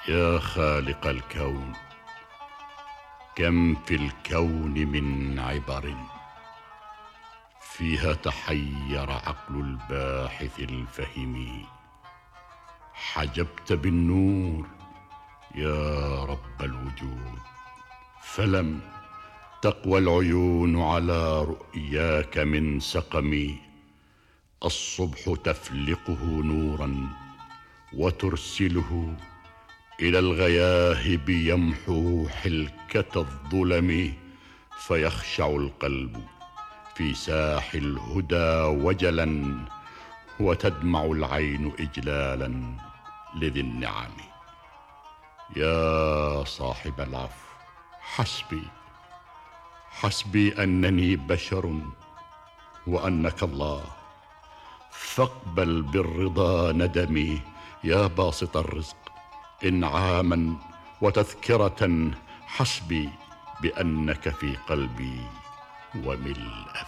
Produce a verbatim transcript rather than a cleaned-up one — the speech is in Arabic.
يا خالق الكون، كم في الكون من عبر فيها تحير عقل الباحث الفهم. حجبت بالنور يا رب الوجود، فلم تقوى العيون على رؤياك من سقم. الصبح تفلقه نورا وترسله إلى الغياهب يمحو حلكة الظلم، فيخشع القلب في ساح الهدى وجلا، وتدمع العين إجلالا لذي النعم. يا صاحب العفو، حسبي حسبي أنني بشر وأنك الله، فاقبل بالرضا ندمي يا باسط الرزق إنعاما وتذكرة. حسبي بأنك في قلبي وملء